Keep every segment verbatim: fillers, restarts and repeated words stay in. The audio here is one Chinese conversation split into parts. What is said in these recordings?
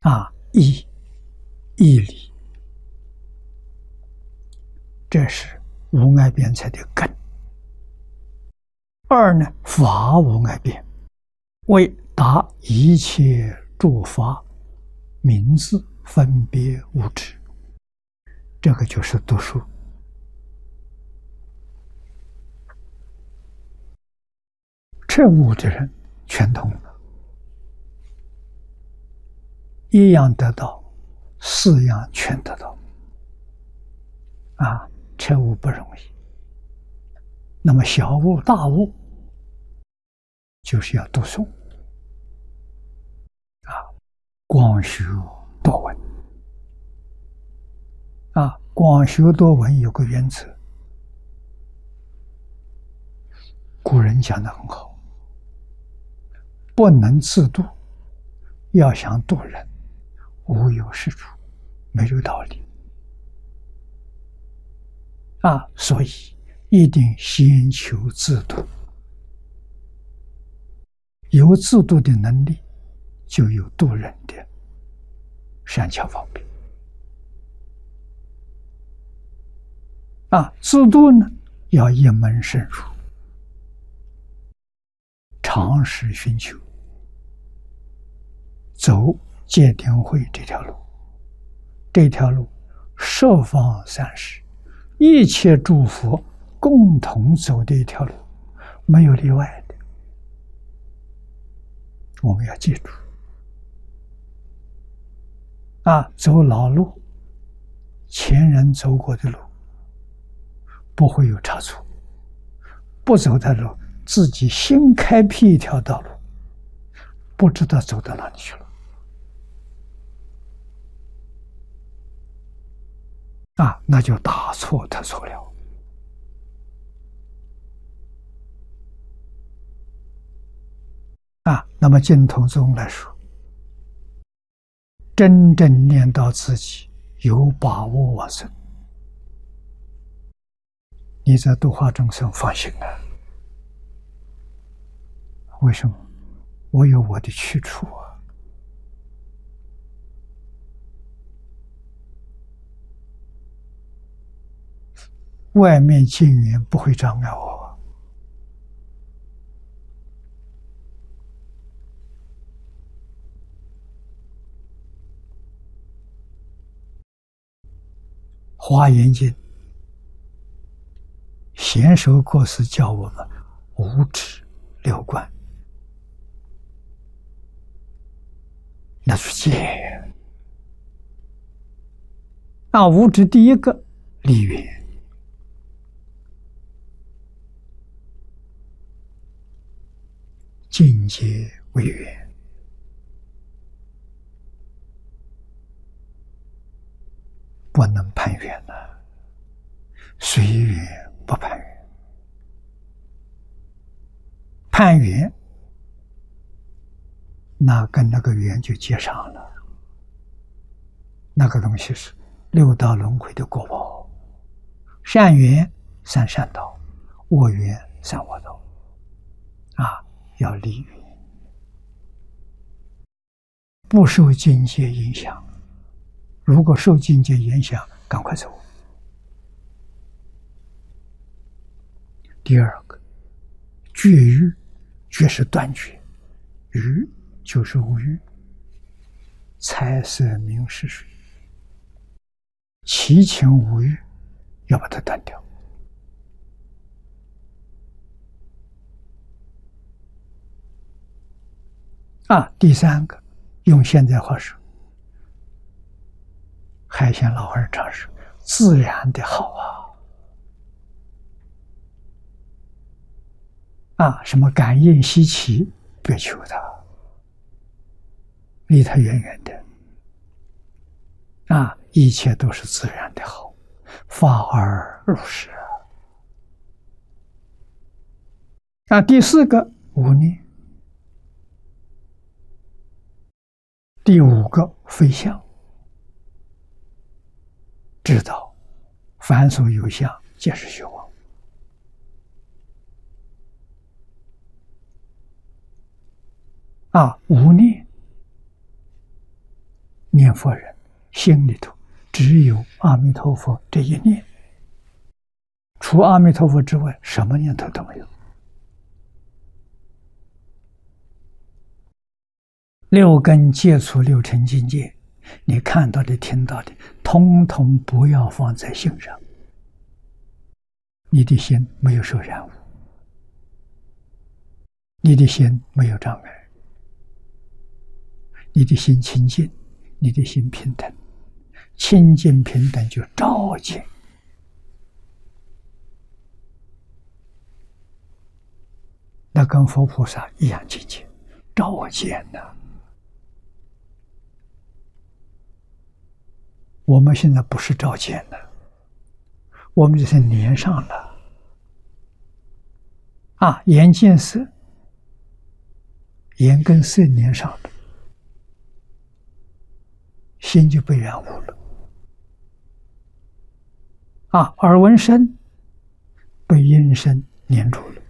啊，义义理，这是无碍辩才的根。二呢，法无碍辩，为达一切诸法名字分别无知，这个就是读书。彻悟的人全通了，一样得到，四样全得到。啊，彻悟不容易。那么小悟、大悟，就是要读诵。啊，广学多闻。啊，广学多闻有个原则，古人讲得很好，不能自度，要想度人，无有是处，没这个道理。啊，所以一定先求自度，有自度的能力，就有度人的善巧方便。啊，自度呢，要一门深入，长时寻求，走戒定慧这条路。这条路十方三世一切诸佛共同走的一条路，没有例外的。我们要记住，啊，走老路，前人走过的路，不会有差错。不走的路，自己新开辟一条道路，不知道走到哪里去了。啊，那就大错特错了。啊，那么净土宗来说，真正念到自己有把握往生，你在度化众生放心啊。为什么？我有我的去处啊。外面境缘不会障碍我。华严经贤首国师教我们五指六观，那是戒。那五指第一个离缘，境界为缘，不能攀缘了，随缘不攀缘。攀缘，那跟那个缘就接上了。那个东西是六道轮回的果报，善缘三善道，恶缘三恶道。啊，要离缘，不受境界影响。如果受境界影响，赶快走。第二个，绝欲，绝是断绝，欲就是无欲，财色名食睡，七情五欲要把它断掉。啊，第三个，用现在话说，还像老二常说，自然的好啊！啊，什么感应稀奇，别求它，离它远远的。啊，一切都是自然的好，法而入世。啊，第四个无念，第五个非相，知道凡所有相，皆是虚妄。啊，无念念佛人心里头只有阿弥陀佛这一念，除阿弥陀佛之外，什么念头都没有。六根接触六尘境界，你看到的、听到的，通通不要放在心上。你的心没有受染污，你的心没有障碍，你的心清净，你的心平等，清净平等就照见。那跟佛菩萨一样境界，照见呐、啊。我们现在不是照见了，我们就是粘上了。啊，眼见色，眼跟色粘上了，心就被染污了。啊，耳闻声被音声粘住了。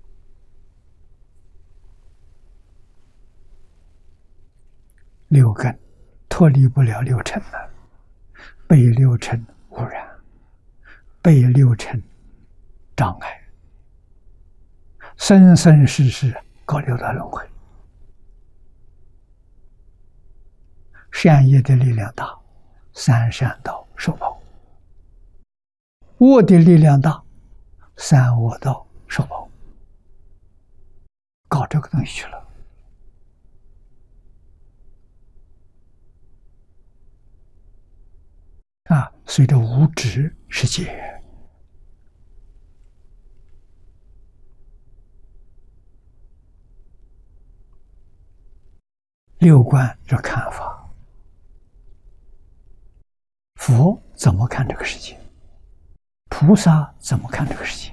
六根脱离不了六尘了，被六尘污染，被六尘障碍，生生世世搞六道轮回。善业的力量大，三善道受报；恶的力量大，三恶道受报。搞这个东西去了。啊，随着无执是解。六观这看法，佛怎么看这个世界？菩萨怎么看这个世界？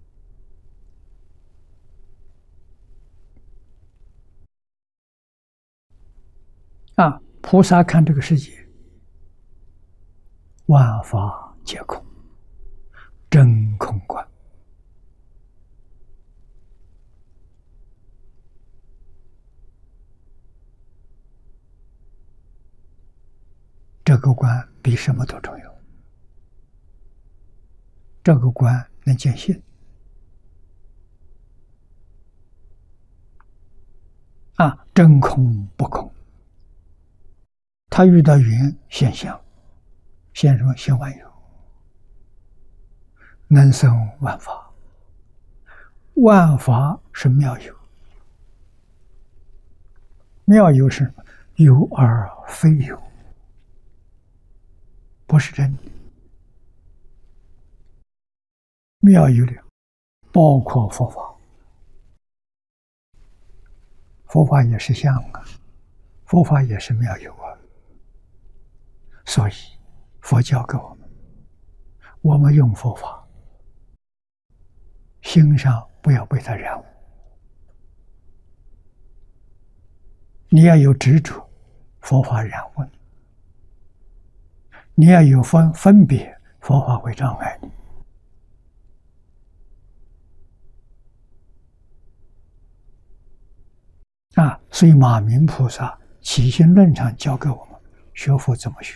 啊，菩萨看这个世界，万法皆空，真空观。这个观比什么都重要。这个观能见性。啊，真空不空。他遇到缘现象，现什么？现万有，能生万法。万法是妙有，妙有是有而非有，不是真的。妙有的包括佛法，佛法也是相啊，佛法也是妙有啊。所以佛教给我们，我们用佛法，心上不要被它染污。你要有执着，佛法染污你；你要有分分别，佛法会障碍你。啊，所以马明菩萨起心论上教给我们，学佛怎么学？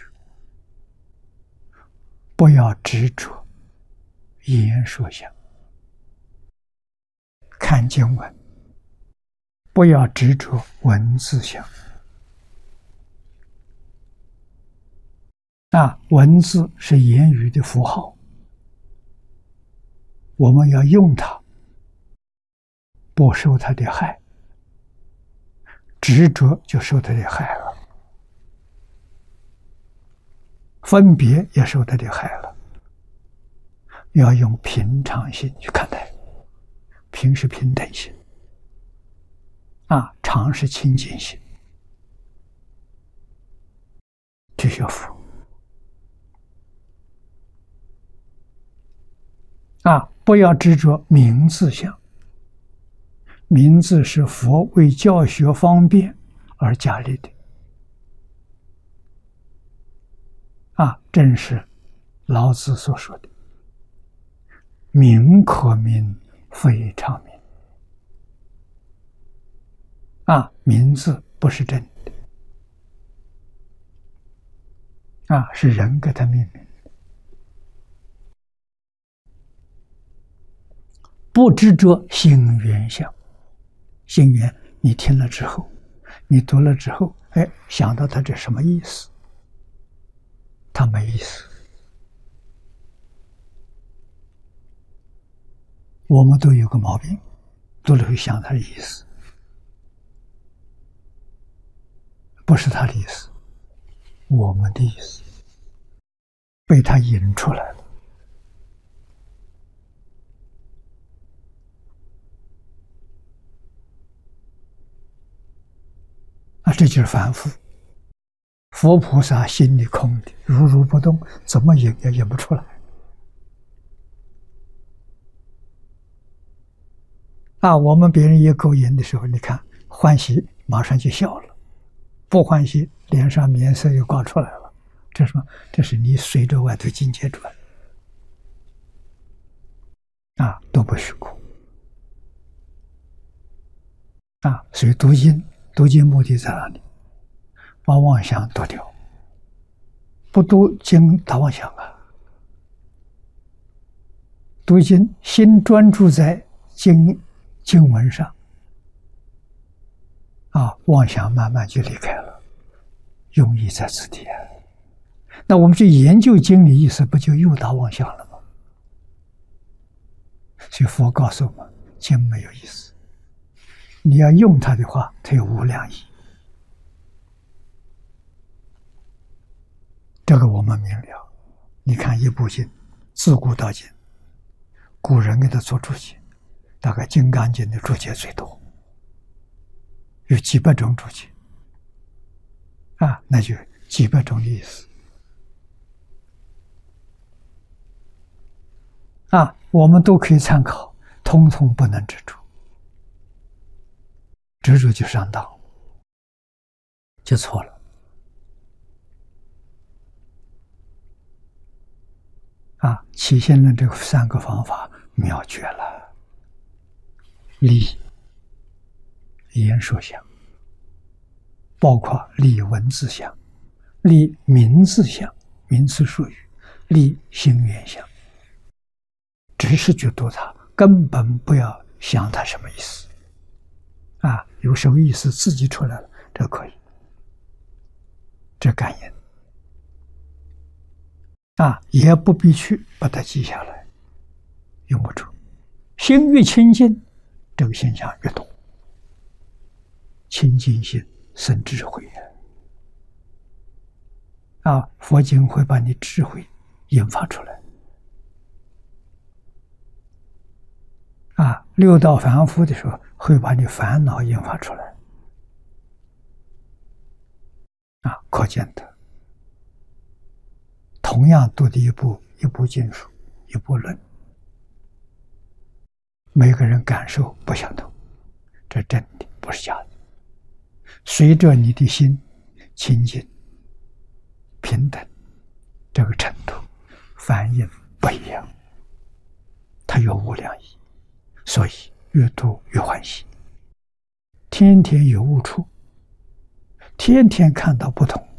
不要执着言说相，看经文；不要执着文字相。啊，文字是言语的符号，我们要用它，不受它的害。执着就受它的害了，分别也受它的害了。要用平常心去看待，平是平等心，啊，常是清净心，去学佛。啊，不要执着名字相。名字是佛为教学方便而加立的，啊，正是老子所说的“名可名，非常名”。啊，名字不是真的， 啊，是人给他命名。不执着心缘相，心缘你听了之后，你读了之后，哎，想到他这什么意思？他没意思。我们都有个毛病，读了会想他的意思，不是他的意思，我们的意思被他引出来了。啊，这就是反复。佛菩萨心里空的，如如不动，怎么引也引不出来。啊，我们别人一勾引的时候，你看欢喜马上就笑了，不欢喜脸上面色又挂出来了。这是什么？这是你随着外头境界转。啊，都不虚空。啊，所以读经。读经目的在哪里？把妄想读掉。不读经打妄想啊！读经心专注在经经文上，啊，妄想慢慢就离开了，用意在此地啊。那我们去研究经理意思，不就又打妄想了吗？所以佛告诉我们，经没有意思。你要用它的话，它有无量义。这个我们明了。你看一部经，自古到今，古人给他做注解，大概《金刚经》的注解最多，有几百种注解，啊，那就几百种意思。啊，我们都可以参考，通通不能执着。执着就上当，就错了。啊，起现论这三个方法妙绝了：立言说相，包括立文字相、立名字相、名词术语、立心缘相。只是去读它，根本不要想它什么意思。啊，有什么意思自己出来了，这可以，这感应。啊，也不必去把它记下来，用不着。心越清净，这个现象越多。清净心生智慧啊！佛经会把你智慧引发出来。啊，六道凡夫的时候，会把你烦恼引发出来。啊，可见的。同样读的一部一部经书，一部论，每个人感受不相同，这真的不是假的。随着你的心清净、平等这个程度，反应不一样，它有无量义。所以越读越欢喜，天天有悟处，天天看到不同，